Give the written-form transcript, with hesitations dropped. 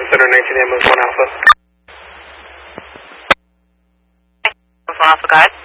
Center 19 AM is 1 Alpha. 1 Alpha, guide.